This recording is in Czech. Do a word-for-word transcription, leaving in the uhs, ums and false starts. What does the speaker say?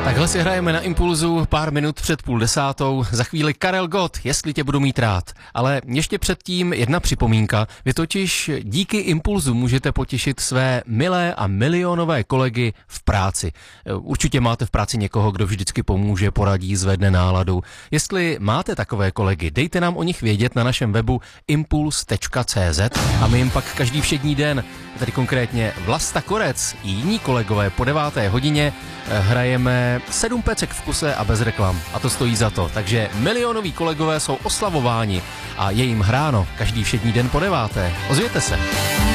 Takhle si hrajeme na Impulzu pár minut před půl desátou. Za chvíli Karel Gott, jestli tě budu mít rád. Ale ještě předtím jedna připomínka. Vy totiž díky Impulzu můžete potěšit své milé a milionové kolegy v práci. Určitě máte v práci někoho, kdo vždycky pomůže, poradí, zvedne náladu. Jestli máte takové kolegy, dejte nám o nich vědět na našem webu impuls tečka cé zet a my jim pak každý všední den, tedy konkrétně Vlasta Korec i jiní kolegové po deváté hodině hrajeme sedm pecek v kuse a bez reklam. A to stojí za to. Takže milionoví kolegové jsou oslavováni a je jim hráno každý všední den po deváté. Ozvěte se.